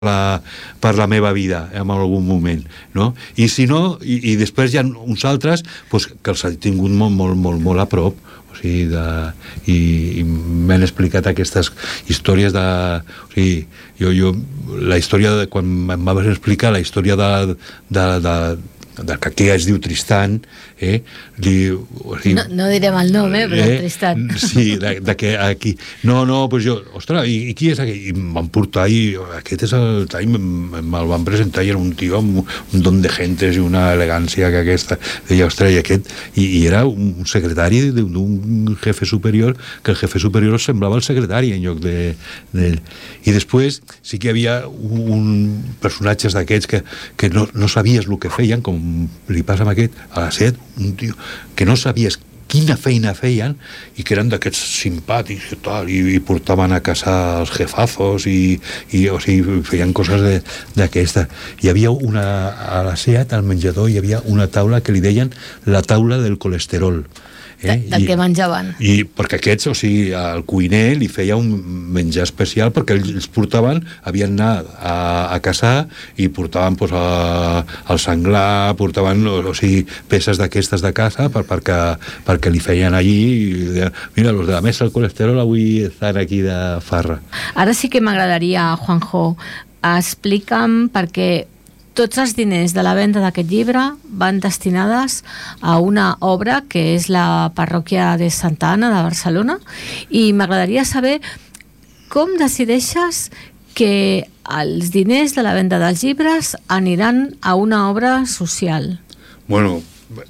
per la meva vida en algun moment, no? I si no, i després hi ha uns altres pues, que els he tingut molt a prop, o sigui, i m'han explicat aquestes històries de... O sigui, jo la història de, quan em vas explicar la història del que aquí es diu Tristan, o sigui, no direm el nom, però Tristan. Sí, de que aquí... No, pues jo, ostres, i qui és aquell? I em van portar, i aquest és el... Me'l van presentar, i era un tio amb un don de gentes i una elegància que aquesta... Deia, ostres, i aquest... I era un secretari d'un jefe superior, que el jefe superior semblava el secretari en lloc de... I després sí que hi havia personatges d'aquests que no sabies el que feien, com li passa amb aquest, a la set, un tio que no sabies quina feina feien i que eren d'aquests simpàtics i tal, i portaven a casa els jefazos i o sigui, feien coses d'aquesta. Hi havia a la SEAT, al menjador, hi havia una taula que li deien la taula del colesterol. Del que menjaven. I perquè aquests, o sigui, el cuiner li feia un menjar especial perquè ells portaven, havien anat a caçar i portaven pues, el senglar, portaven, o sigui, peces d'aquestes de caça perquè li feien allí i deien, mira, los de la mesa del colesterol avui estan aquí de farra. Ara sí que m'agradaria, Juanjo, explica'm perquè tots els diners de la venda d'aquest llibre van destinades a una obra que és la parròquia de Santa Anna de Barcelona, i m'agradaria saber com decideixes que els diners de la venda dels llibres aniran a una obra social. Bueno,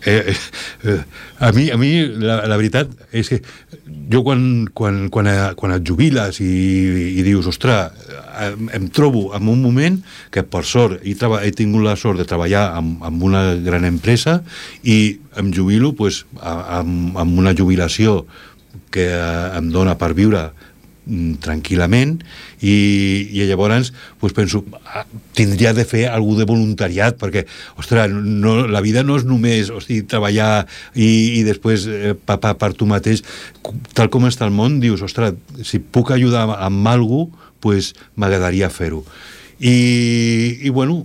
a mi la veritat és que jo quan et jubiles i dius, ostres, em trobo en un moment que per sort he tingut la sort de treballar amb una gran empresa i em jubilo pues, amb una jubilació que em dona per viure tranquil·lament i llavors pues penso, tindria de fer alguna de voluntariat perquè, ostres, la vida no és només treballar i després per tu mateix, tal com està el món, dius, ostres, si puc ajudar amb alguna cosa, pues m'agradaria fer-ho. I bueno,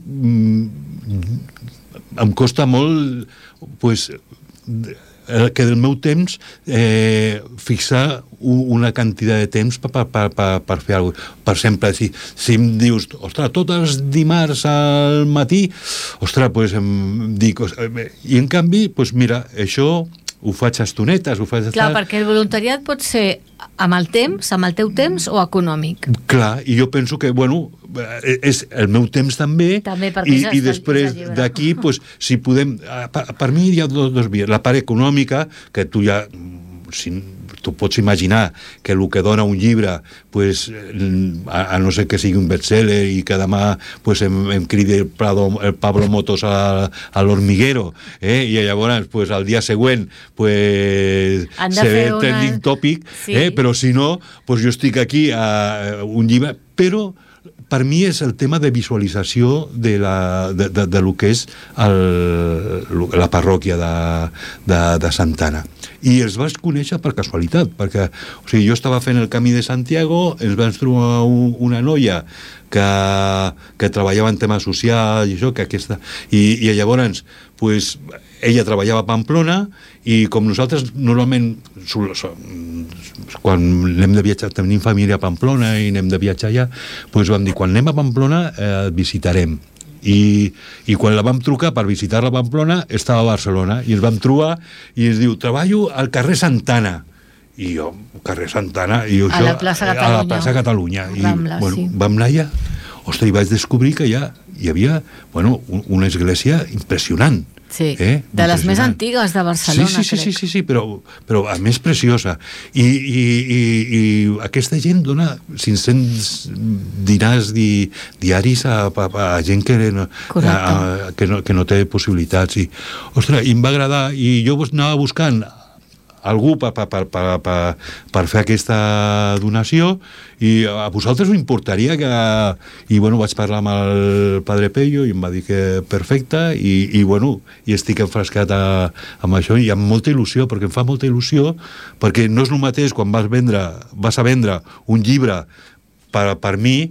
em costa molt pues que del meu temps fixar una quantitat de temps per fer alguna cosa. Per exemple, si em dius, ostres, tots els dimarts al matí, ostres, pues em dic... I en canvi, pues mira, això ho faig a estonetes, ho faig... Clar, perquè el voluntariat pot ser amb el temps, amb el teu temps, o econòmic. Clar, i jo penso que, bueno, és el meu temps també i després d'aquí, pues, si podem... Per mi hi ha dos vies. La part econòmica, que tu ja... tu pots imaginar que el que dona un llibre, pues, a no ser que sigui un bestseller i que demà pues, em cridi el Pablo Motos a l'Hormiguero, i llavors pues, al dia següent pues, se ve trending topic, però si no, pues, jo estic aquí a un llibre, però per mi és el tema de visualització de lo que és la parròquia de Santa Anna. I els vaig conèixer per casualitat, perquè o sigui, jo estava fent el Camí de Santiago, ens vam trobar una noia que treballava en temes socials i això, i llavors pues, ella treballava a Pamplona i com nosaltres normalment quan anem de viatjar, tenim família a Pamplona i anem de viatjar allà, doncs vam dir, quan anem a Pamplona et visitarem. I quan la vam trucar per visitar-la a Pamplona estava a Barcelona i ens vam trobar i ens diu, treballo al carrer Santana. I jo, carrer Santana, i jo, a la plaça Catalunya. A la plaça Catalunya. Rambla, bueno, sí. Vam anar allà, ostres, i vaig descobrir que ja hi havia una església impressionant. Sí, de les més antigues de Barcelona, crec. Sí, però a més preciosa. I aquesta gent dona 500 dinars diaris a gent que no té possibilitats. Ostres, i em va agradar, i jo anava buscant algú per fer aquesta donació, i a vosaltres us importaria que... I bueno, vaig parlar amb el Padre Pello i em va dir que perfecte, i bueno, i estic enfrescat amb això, i amb molta il·lusió, perquè em fa molta il·lusió, perquè no és el mateix quan vas a vendre un llibre per mi,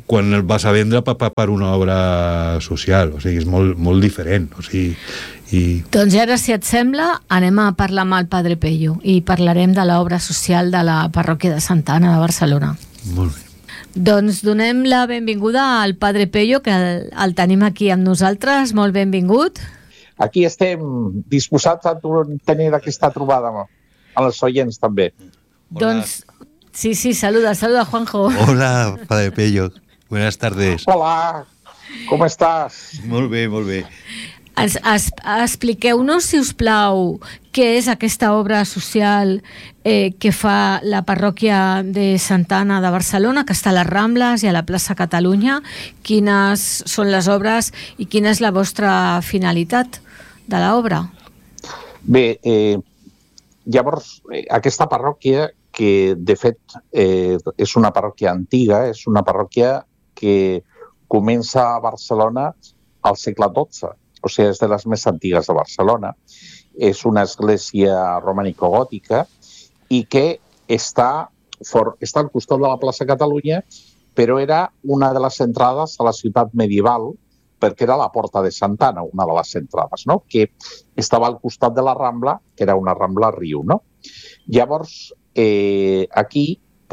quan el vas a vendre per una obra social. O sigui, és molt diferent. O sigui, Doncs ara, si et sembla, anem a parlar amb el Padre Pello i parlarem de l'obra social de la parròquia de Santa Anna de Barcelona. Molt bé. Doncs donem la benvinguda al Padre Pello, que el tenim aquí amb nosaltres. Molt benvingut. Aquí estem disposats a tenir aquesta trobada amb els oients també. Hola. Doncs, sí, saluda Juanjo. Hola, Padre Pello. Buenas tardes. Hola, com estàs? Molt bé, molt bé. Expliqueu-nos, si us plau, què és aquesta obra social que fa la parròquia de Santa Anna de Barcelona, que està a les Rambles i a la plaça Catalunya. Quines són les obres i quina és la vostra finalitat de l'obra? Bé, llavors, aquesta parròquia, que de fet és una parròquia antiga, és una parròquia que comença a Barcelona al segle XII. O sigui, és de les més antigues de Barcelona. És una església romànico-gòtica i que està al costat de la plaça Catalunya, però era una de les entrades a la ciutat medieval, perquè era la porta de Santa Anna, una de les entrades, no? Que estava al costat de la Rambla, que era una Rambla riu, no? Llavors, aquí,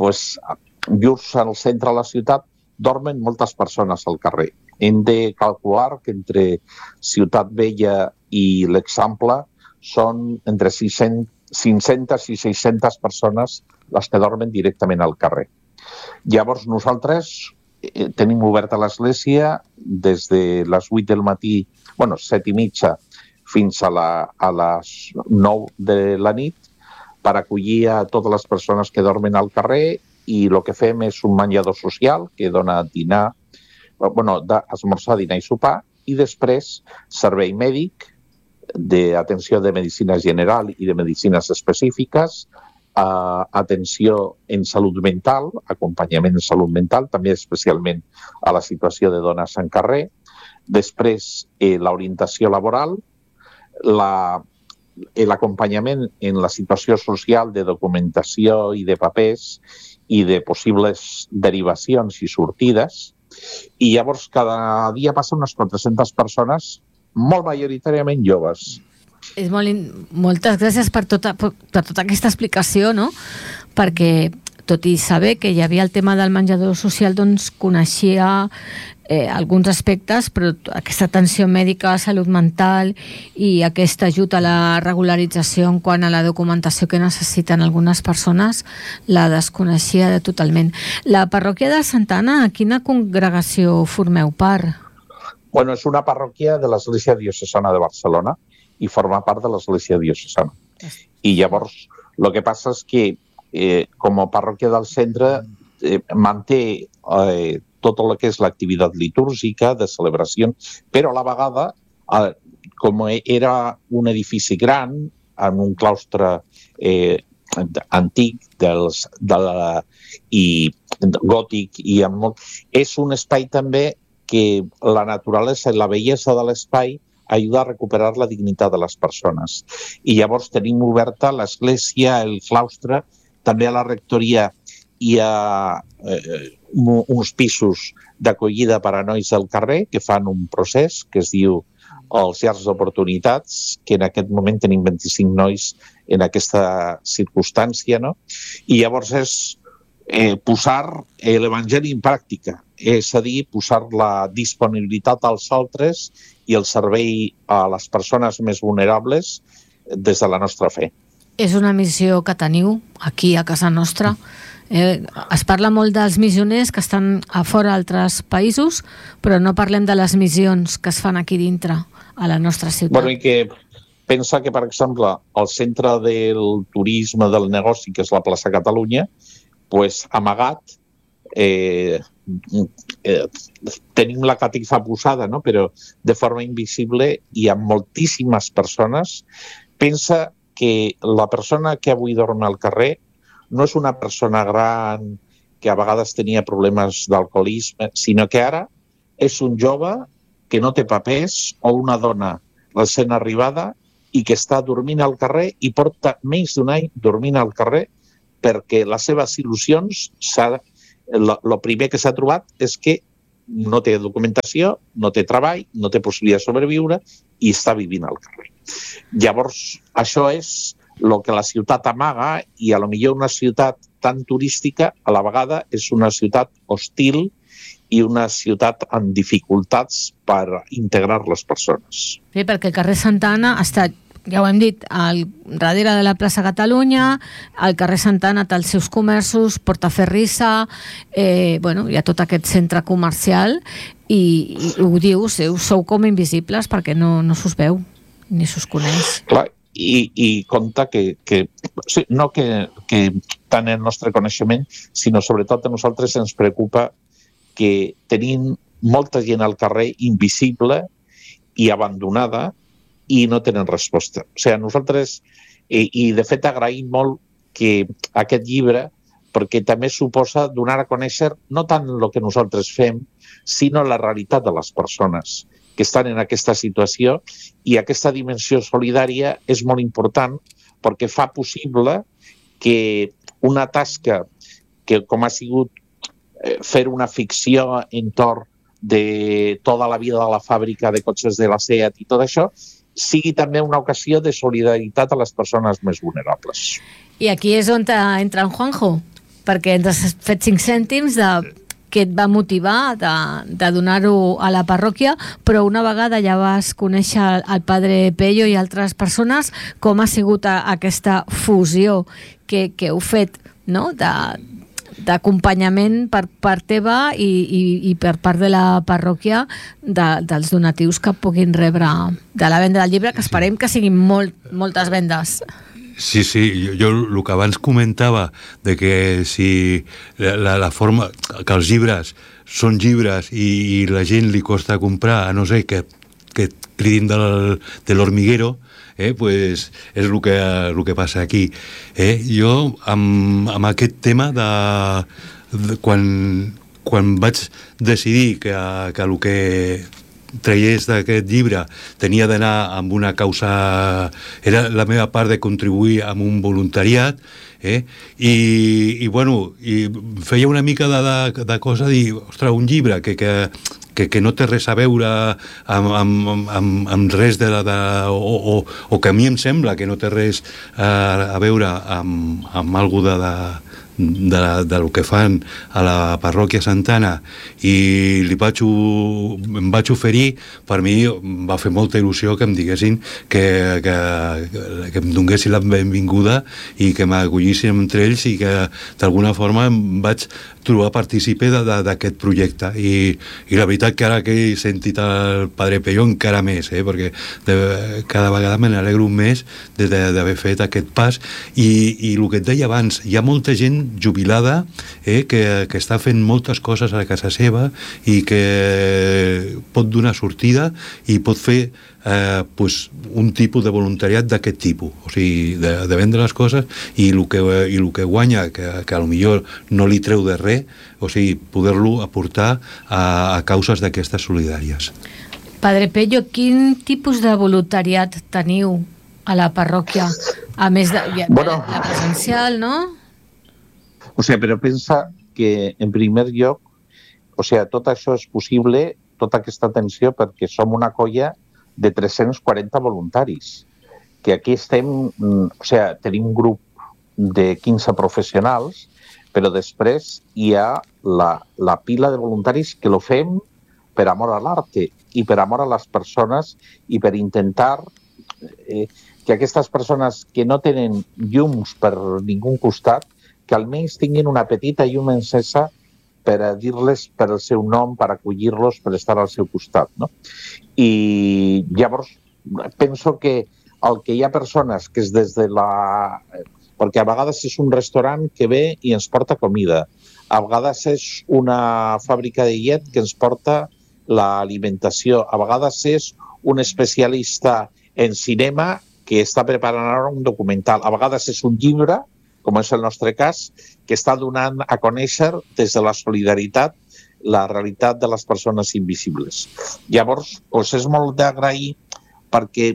just al centre de la ciutat, dormen moltes persones al carrer. Hem de calcular que entre Ciutat Vella i l'Eixample són entre 500 i 600 persones les que dormen directament al carrer. Llavors nosaltres tenim oberta l'església des de les 8 del matí, 7:30, fins a les 9 de la nit, per acollir a totes les persones que dormen al carrer, i el que fem és un menjador social que dona dinar, esmorzar, dinar i sopar, i després servei mèdic d'atenció de medicina general i de medicines específiques, atenció en salut mental, acompanyament en salut mental, també especialment a la situació de dones en carrer, després l'orientació laboral, l'acompanyament en la situació social de documentació i de papers i de possibles derivacions i sortides, i llavors cada dia passen unes 400 persones, molt majoritàriament joves. Moltes gràcies per tota aquesta explicació, no? Perquè, tot i saber que hi havia el tema del menjador social, doncs coneixia alguns aspectes, però aquesta atenció mèdica, salut mental i aquest ajut a la regularització en quant a la documentació que necessiten algunes persones, la desconeixia totalment. La parròquia de Santa Anna, a quina congregació formeu part? És una parròquia de l'Església Diocesana de Barcelona i forma part de l'Església Diocesana. I llavors, el que passa és que com a parròquia del centre manté tot el que és l'activitat litúrgica, de celebració, però a la vegada, com era un edifici gran, en un claustre antic i gòtic, és un espai també que la naturalesa i la bellesa de l'espai ajuda a recuperar la dignitat de les persones. I llavors tenim oberta l'església, el claustre, també a la rectoria hi ha uns pisos d'acollida per a nois del carrer que fan un procés que es diu els llars d'oportunitats, que en aquest moment tenim 25 nois en aquesta circumstància, no? I llavors és posar l'Evangeli en pràctica, és a dir, posar la disponibilitat als altres i el servei a les persones més vulnerables des de la nostra fe. És una missió que teniu aquí a casa nostra. Es parla molt dels missioners que estan a fora d'altres països, però no parlem de les missions que es fan aquí dintre, a la nostra ciutat. I que pensa que, per exemple, el centre del turisme, del negoci, que és la plaça Catalunya, amagat, tenim la catifa posada, no? Però de forma invisible hi ha moltíssimes persones. Pensa que la persona que avui dorm al carrer no és una persona gran que a vegades tenia problemes d'alcoholisme, sinó que ara és un jove que no té papers o una dona recent arribada i que està dormint al carrer i porta menys d'un any dormint al carrer perquè les seves il·lusions el primer que s'ha trobat és que no té documentació, no té treball, no té possibilitat de sobreviure i està vivint al carrer. Llavors, això és el que la ciutat amaga i a lo millor una ciutat tan turística a la vegada és una ciutat hostil i una ciutat amb dificultats per integrar les persones. Sí, perquè el carrer Santa Anna ha estat, ja ho hem dit, darrere de la plaça Catalunya, el carrer Santa Anna té els seus comerços, Portaferrissa, hi ha tot aquest centre comercial i ho dius, sou com invisibles perquè no s'us veu ni s'us coneix. Clar, i compte que no que tant el nostre coneixement, sinó sobretot a nosaltres ens preocupa que tenim molta gent al carrer invisible i abandonada i no tenen resposta. O sigui, nosaltres, i de fet agraïm molt que aquest llibre, perquè també suposa donar a conèixer no tant el que nosaltres fem, sinó la realitat de les persones que estan en aquesta situació, i aquesta dimensió solidària és molt important perquè fa possible que una tasca que com ha sigut fer una ficció entorn de tota la vida de la fàbrica de cotxes de la SEAT i tot això, sigui també una ocasió de solidaritat a les persones més vulnerables. I aquí és on entra en Juanjo, perquè ens has fet 5 cèntims que et va motivar de donar-ho a la parròquia, però una vegada ja vas conèixer el Padre Pello i altres persones, com ha sigut aquesta fusió que heu fet, no?, d'acompanyament per part teva i per part de la parròquia dels donatius que puguin rebre de la venda del llibre, que esperem que siguin moltes vendes. Sí, jo el que abans comentava de que si la forma que els llibres són llibres i la gent li costa comprar, a no ser que cridin de l'hormiguero, pues és el que passa aquí. Jo, amb aquest tema quan vaig decidir que el que traiés d'aquest llibre tenia d'anar amb una causa, era la meva part de contribuir amb un voluntariat, i feia una mica de cosa, dir, ostres, un llibre que no té res a veure amb res o que a mi em sembla que no té res a veure amb alguna del que fan a la parròquia Santana, i em vaig oferir. Per mi em va fer molta il·lusió que em diguessin que em donessin la benvinguda i que m'acollissin entre ells, i que d'alguna forma em vaig trobar partícipe d'aquest projecte, i la veritat que ara que he sentit el Padre Pello encara més, perquè cada vegada me n'alegro més d'haver fet aquest pas. I el que et deia abans, hi ha molta gent jubilada que està fent moltes coses a casa seva i que pot donar sortida i pot fer un tipus de voluntariat d'aquest tipus, o sigui, de vendre les coses, i el que guanya, que potser no li treu de res, o sigui, poder-lo aportar a causes d'aquestes solidàries. Padre Pello, quin tipus de voluntariat teniu a la parròquia? A més de la presencial, no? O sigui, però pensa que, en primer lloc, o sigui, tot això és possible, tota aquesta atenció, perquè som una colla de 340 voluntaris, que aquí estem, o sigui, tenim un grup de 15 professionals, però després hi ha la pila de voluntaris que lo fem per amor a l'arte i per amor a les persones i per intentar que aquestes persones que no tenen llums per ningú costat, que almenys tinguin una petita llum encesa per a dir-les per el seu nom, per acollir-los, per estar al seu costat, no? I llavors penso que el que hi ha persones que és des de perquè a vegades és un restaurant que ve i ens porta comida, a vegades és una fàbrica de llet que ens porta l'alimentació, a vegades és un especialista en cinema que està preparant ara un documental, a vegades és un llibre, com és el nostre cas, que està donant a conèixer des de la solidaritat la realitat de les persones invisibles. Llavors, és molt d'agrair perquè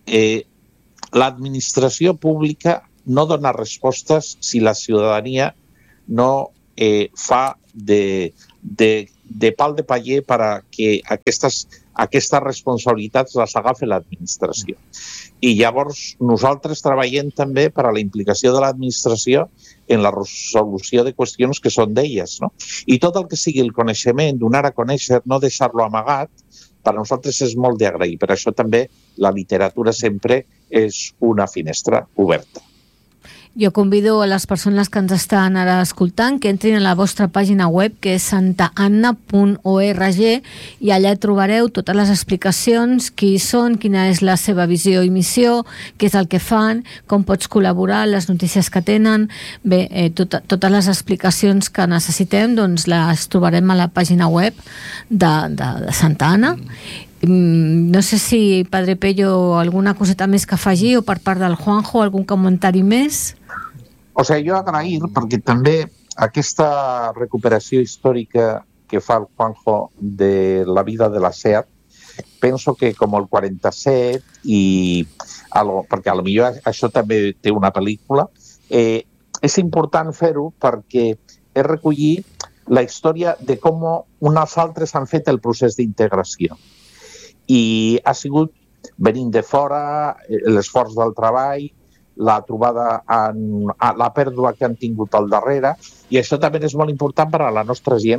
l'administració pública no dona respostes si la ciutadania no fa de pal de paller perquè aquestes responsabilitats les agafi l'administració. I llavors nosaltres treballem també per a la implicació de l'administració en la resolució de qüestions que són d'elles, no? I tot el que sigui el coneixement, donar a conèixer, no deixar-lo amagat, per a nosaltres és molt d'agrair. Per això també la literatura sempre és una finestra oberta. Jo convido a les persones que ens estan ara escoltant que entrin a la vostra pàgina web, que és santaanna.org, i allà trobareu totes les explicacions, qui són, quina és la seva visió i missió, què és el que fan, com pots col·laborar, les notícies que tenen. Bé, totes les explicacions que necessitem doncs les trobarem a la pàgina web de Santa Anna. No sé si, Padre Pello, alguna coseta més que afegir, o per part del Juanjo, algun comentari més? O sigui, jo agrair, perquè també aquesta recuperació històrica que fa el Juanjo de la vida de la SEAT, penso que com el 47, perquè potser això també té una pel·lícula, és important fer-ho perquè és recollir la història de com uns altres han fet el procés d'integració. I ha sigut, venint de fora, l'esforç del treball, la trobada, la pèrdua que han tingut al darrere, i això també és molt important per a la nostra gent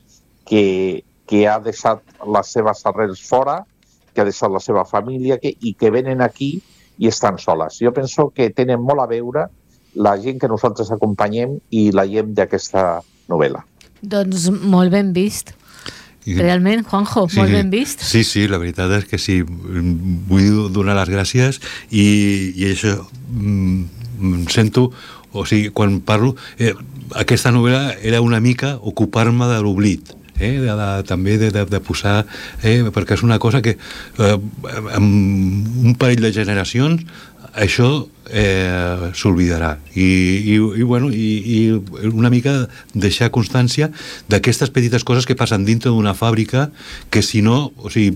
que ha deixat les seves arrels fora, que ha deixat la seva família i que venen aquí i estan soles. Jo penso que tenen molt a veure la gent que nosaltres acompanyem i la gent d'aquesta novel·la. Doncs molt ben vist. Realment, Juanjo, molt ben vist. Sí, la veritat és que sí. Vull donar les gràcies i això sento, o sigui, quan parlo, aquesta novel·la era una mica ocupar-me de l'oblit, també de posar, perquè és una cosa que amb un parell de generacions això s'oblidarà i una mica deixar constància d'aquestes petites coses que passen dintre d'una fàbrica que si no, o sigui,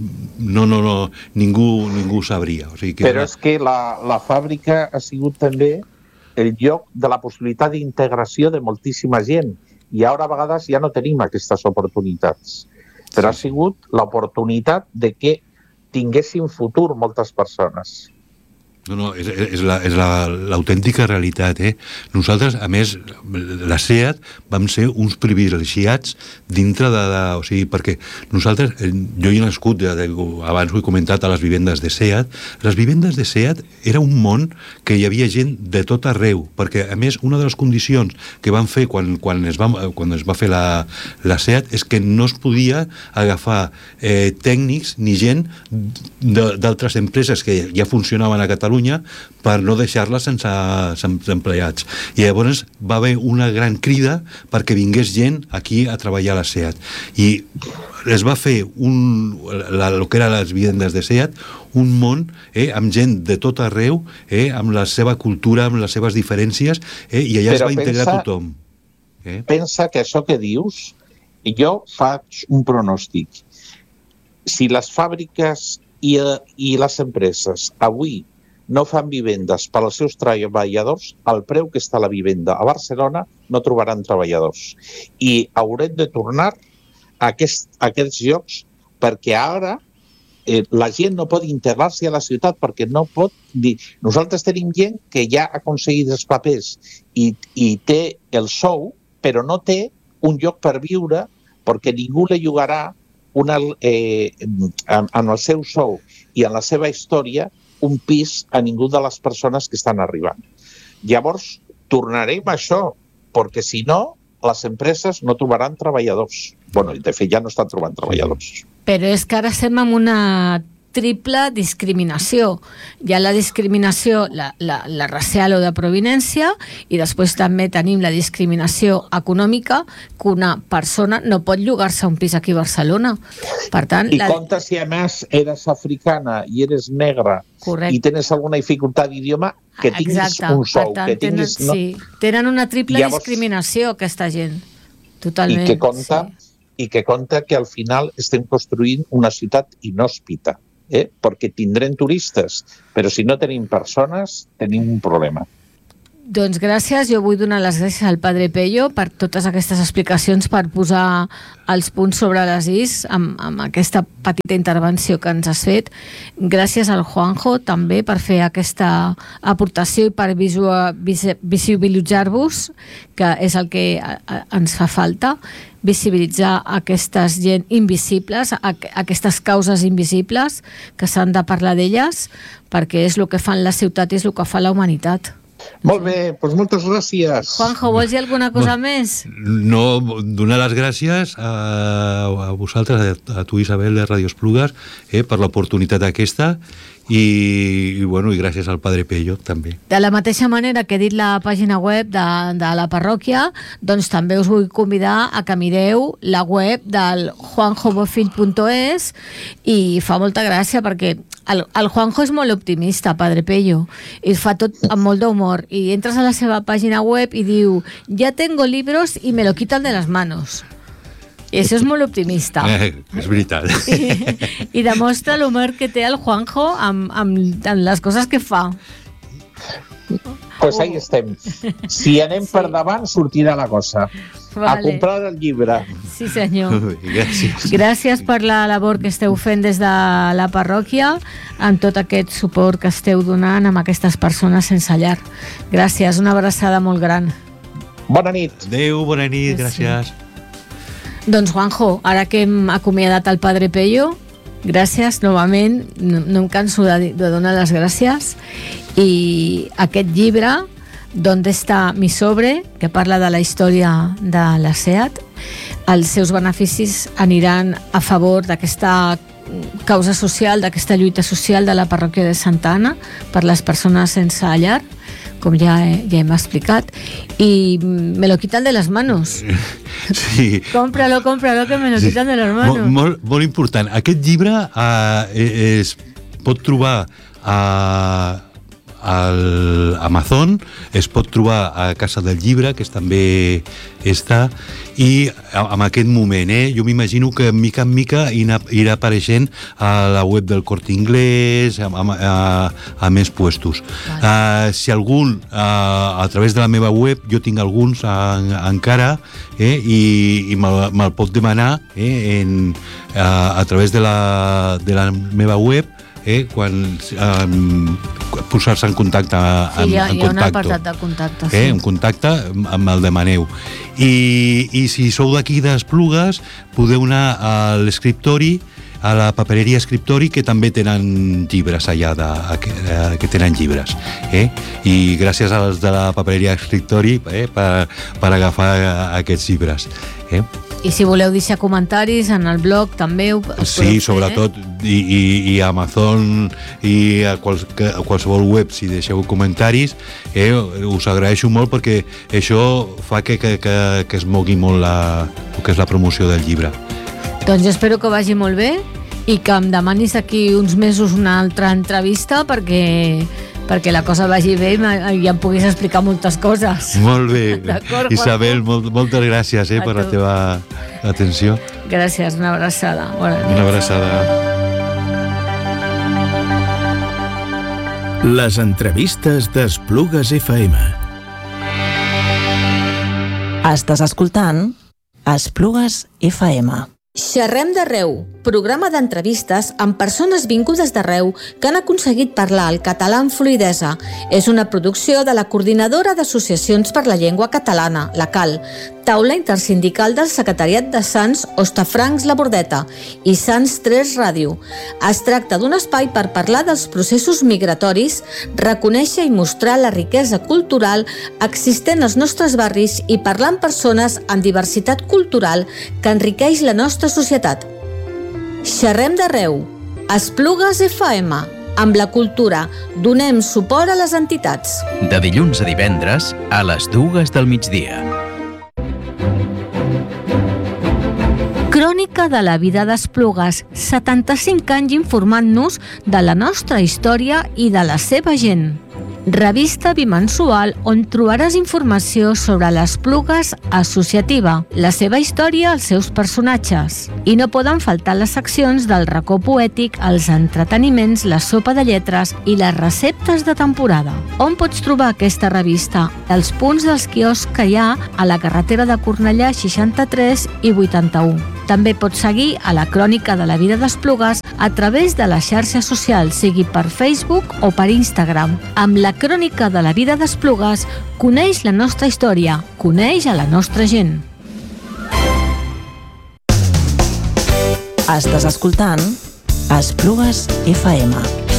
ningú ho sabria. O sigui, però és que la fàbrica ha sigut també el lloc de la possibilitat d'integració de moltíssima gent i ara a vegades ja no tenim aquestes oportunitats, però ha sigut l'oportunitat de que tinguessin futur moltes persones. No, és l'autèntica realitat. Nosaltres, a més, la SEAT vam ser uns privilegiats dintre o sigui, perquè nosaltres, jo hi he nascut, abans ho he comentat, a les vivendes de SEAT. Les vivendes de SEAT era un món que hi havia gent de tot arreu, perquè, a més, una de les condicions que van fer quan es va fer la SEAT és que no es podia agafar tècnics ni gent d'altres empreses que ja funcionaven a Catalunya per no deixar-la sense empleats. I llavors va haver una gran crida perquè vingués gent aquí a treballar a la SEAT. I es va fer el que eren les vivendes de SEAT, un món amb gent de tot arreu, amb la seva cultura, amb les seves diferències, i allà es va integrar tothom. Pensa que això que dius, jo faig un pronòstic. Si les fàbriques i les empreses avui no fan vivendes per als seus treballadors, al preu que està la vivenda a Barcelona no trobaran treballadors. I haurem de tornar a aquests llocs perquè ara la gent no pot integrar-se a la ciutat perquè no pot dir... Nosaltres tenim gent que ja ha aconseguit els papers i té el sou, però no té un lloc per viure perquè ningú li llogarà en el seu sou i en la seva història un pis a ningú de les persones que estan arribant. Llavors, tornarem a això, perquè si no, les empreses no trobaran treballadors. Bueno, de fet, ja no estan trobant treballadors. Però és que ara estem en una triple discriminació. Hi ha la discriminació, la racial o de provinència, i després també tenim la discriminació econòmica, que una persona no pot llogar-se un pis aquí a Barcelona. Per tant, compte si a més eres africana i eres negra i tens alguna dificultat d'idioma, que tinguis un sou. Per tant, tenen una triple discriminació, aquesta gent. Totalment. I que compta que al final estem construint una ciutat inhòspita. Perquè tindrem turistes, però si no tenim persones, tenim un problema. Doncs gràcies, jo vull donar les gràcies al Padre Pello per totes aquestes explicacions, per posar els punts sobre les is amb aquesta petita intervenció que ens has fet. Gràcies al Juanjo també per fer aquesta aportació i per visibilitzar-vos, que és el que ens fa falta, visibilitzar aquestes gent invisibles, aquestes causes invisibles que s'han de parlar d'elles, perquè és el que fan la ciutat i és el que fa la humanitat. Molt bé, doncs moltes gràcies. Juanjo, vols dir alguna cosa més? No, donar les gràcies a vosaltres, a tu, Isabel, de Ràdio Esplugues, per l'oportunitat aquesta, i gràcies al Padre Pello també. De la mateixa manera que he dit la pàgina web de la parròquia, doncs també us vull convidar a que mireu la web del juanjobofill.es, i fa molta gràcia perquè el Juanjo és molt optimista, Padre Pello, i fa tot amb molt d'humor, i entres a la seva pàgina web i diu: ja tengo libros y me lo quitan de las manos. I això és molt optimista. És veritat. I demostra l'humor que té el Juanjo amb les coses que fa. Pues ahí estem. Si anem per davant, sortirà la cosa. Vale. A comprar el llibre. Sí, senyor. Gràcies. Gràcies per la labor que esteu fent des de la parròquia, amb tot aquest suport que esteu donant amb aquestes persones sense llar. Gràcies, una abraçada molt gran. Bona nit. Adéu, bona nit, gràcies. Doncs Juanjo, ara que hem acomiadat el Padre Pello, gràcies novament, no em canso de donar les gràcies. I aquest llibre, ¿Dónde está mi sobre?, que parla de la història de la SEAT, els seus beneficis aniran a favor d'aquesta causa social, d'aquesta lluita social de la parròquia de Santa Anna per les persones sense llar, com ja hem explicat, i me lo quitan de les manos. Sí. Cómpralo, que me lo quitan de les manos. Molt important. Aquest llibre es pot trobar a Amazon, es pot trobar a Casa del Llibre, que també està, i en aquest moment, jo m'imagino que mica en mica irà apareixent a la web del Corte Inglés, a més puestos. Vale. Si algun, a través de la meva web, jo tinc alguns encara, i me'l pot demanar a través de la meva web, quan posar-se en contacte hi ha un apartat de contacte, sí. En contacte me'l demaneu, i si sou d'aquí d'Esplugues podeu anar a l'escriptori, a la papereria Escriptori, que també tenen llibres allà, que tenen llibres, i gràcies als de la papereria Escriptori per agafar aquests llibres. I si voleu deixar comentaris en el blog també ho podeu fer. Sí, sobretot, i a Amazon i a qualsevol web, si deixeu comentaris, us agraeixo molt, perquè això fa que es mogui molt el que és la promoció del llibre. Doncs jo espero que vagi molt bé i que em demanis d'aquí uns mesos una altra entrevista perquè la cosa vagi bé i em puguis explicar moltes coses. Molt bé. Isabel, moltes gràcies per la teva atenció. Gràcies, una abraçada. Una abraçada. Les entrevistes d'Esplugues FM. Estàs escoltant Esplugues FM. Xerrem d'arreu, programa d'entrevistes amb persones vingudes d'arreu que han aconseguit parlar el català amb fluïdesa. És una producció de la Coordinadora d'Associacions per la Llengua Catalana, la CAL, taula intersindical del Secretariat de Sants Hostafrancs La Bordeta i Sants 3 Ràdio. Es tracta d'un espai per parlar dels processos migratoris, reconèixer i mostrar la riquesa cultural existent als nostres barris i parlar amb persones amb diversitat cultural que enriqueix la nostra societat. Xerrem d'arreu. Esplugues FM. Amb la cultura donem suport a les entitats. De dilluns a divendres a les 2 del migdia. Crònica de la vida d'Esplugues, 75 anys informant-nos de la nostra història i de la seva gent. revista bimensual on trobaràs informació sobre l'Esplugues Associativa, la seva història, els seus personatges. I no poden faltar les seccions del racó poètic, els entreteniments, la sopa de lletres i les receptes de temporada. On pots trobar aquesta revista? Els punts dels quioscs que hi ha a la carretera de Cornellà 63 i 81. També pots seguir a la Crònica de la Vida d'Esplugues a través de les xarxes socials, sigui per Facebook o per Instagram. Amb la Crònica de la Vida d'Esplugues coneix la nostra història, coneix a la nostra gent. Estàs escoltant Esplugues FM.